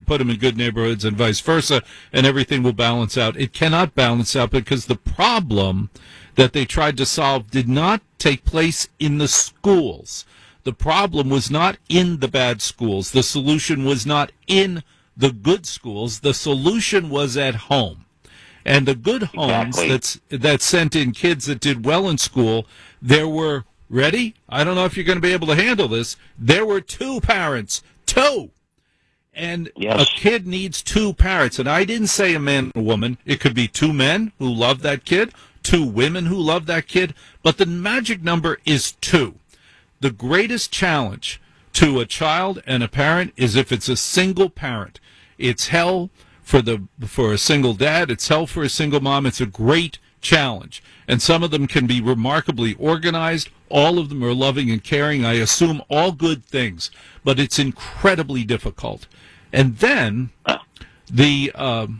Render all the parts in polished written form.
put them in good neighborhoods and vice versa, and everything will balance out. It cannot balance out because the problem that they tried to solve did not take place in the schools. The problem was not in the bad schools. The solution was not in the good schools. The solution was at home. And the good homes that sent in kids that did well in school, there were, ready? I don't know if you're going to be able to handle this. There were two parents. Two! And a kid needs two parents. And I didn't say a man and a woman. It could be two men who love that kid, two women who love that kid. But the magic number is two. The greatest challenge to a child and a parent is if it's a single parent. It's hell for a single dad. It's hell for a single mom. It's a great challenge. And some of them can be remarkably organized. All of them are loving and caring. I assume all good things. But it's incredibly difficult. And then the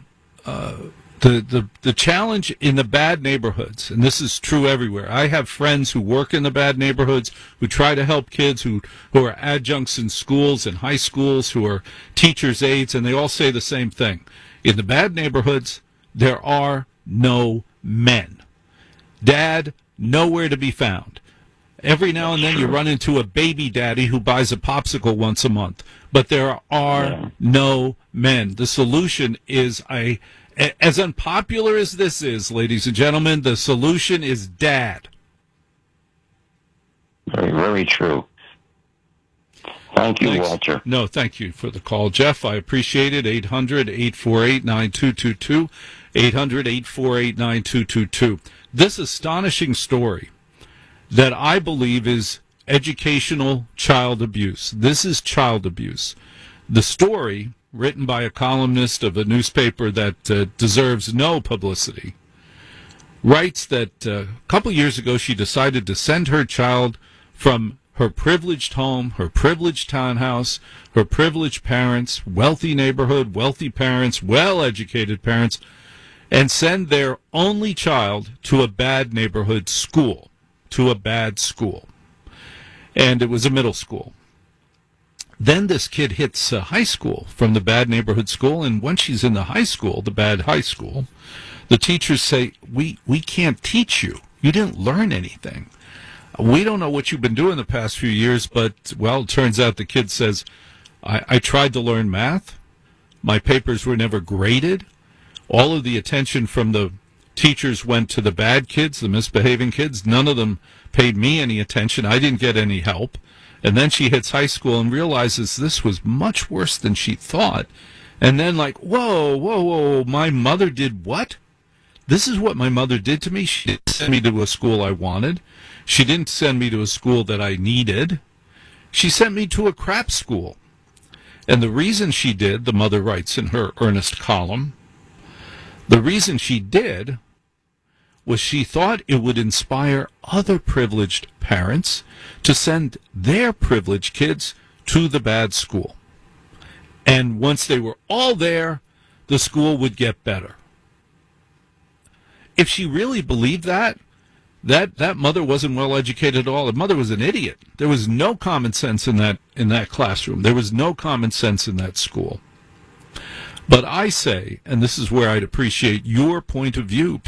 challenge in the bad neighborhoods, and this is true everywhere. I have friends who work in the bad neighborhoods, who try to help kids, who are adjuncts in schools and high schools, who are teachers' aides, and they all say the same thing. In the bad neighborhoods, there are no men. Dad, nowhere to be found. Every now and then you run into a baby daddy who buys a popsicle once a month, but there are no men. The solution is as unpopular as this is, ladies and gentlemen, the solution is dad. Very, very true. Thank you, Thanks. Walter. No, thank you for the call, Jeff. I appreciate it. 800-848-9222. 800-848-9222. This astonishing story that I believe is educational child abuse. This is child abuse. The story, written by a columnist of a newspaper that deserves no publicity, writes that a couple years ago she decided to send her child from her privileged home, her privileged townhouse, her privileged parents, wealthy neighborhood, wealthy parents, well-educated parents, and send their only child to a bad neighborhood school, to a bad school. And it was a middle school. Then this kid hits high school from the bad neighborhood school, and once she's in the high school, the bad high school, the teachers say, we can't teach you. You didn't learn anything. We don't know what you've been doing the past few years, but, well, it turns out the kid says, I tried to learn math. My papers were never graded. All of the attention from the teachers went to the bad kids, the misbehaving kids. None of them paid me any attention. I didn't get any help. And then she hits high school and realizes this was much worse than she thought. And then like, whoa, my mother did what? This is what my mother did to me. She didn't send me to a school I wanted. She didn't send me to a school that I needed. She sent me to a crap school. And the reason she did, the mother writes in her earnest column, the reason she did was she thought it would inspire other privileged parents to send their privileged kids to the bad school. And once they were all there, the school would get better. If she really believed that mother wasn't well educated at all. The mother was an idiot. There was no common sense in that classroom. There was no common sense in that school. But I say, and this is where I'd appreciate your point of view,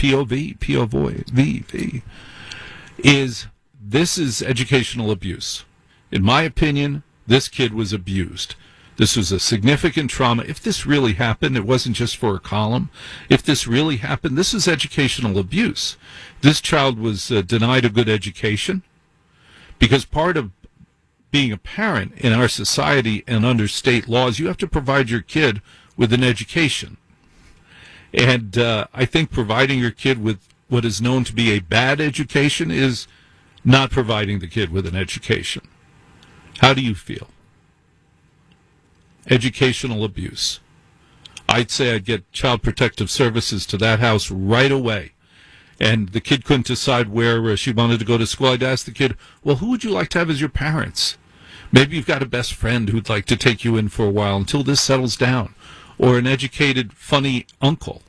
POV, is this is educational abuse. In my opinion, this kid was abused. This was a significant trauma. If this really happened, it wasn't just for a column. If this really happened, this is educational abuse. This child was denied a good education because part of being a parent in our society and under state laws, you have to provide your kid with an education. And I think providing your kid with what is known to be a bad education is not providing the kid with an education. How do you feel? Educational abuse. I'd say I'd get Child Protective Services to that house right away. And the kid couldn't decide where she wanted to go to school. I'd ask the kid, well, who would you like to have as your parents? Maybe you've got a best friend who'd like to take you in for a while until this settles down. Or an educated, funny uncle.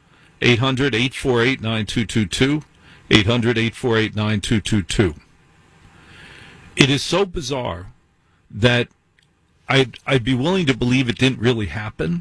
800-848-9222. 800-848-9222. It is so bizarre that I'd be willing to believe it didn't really happen,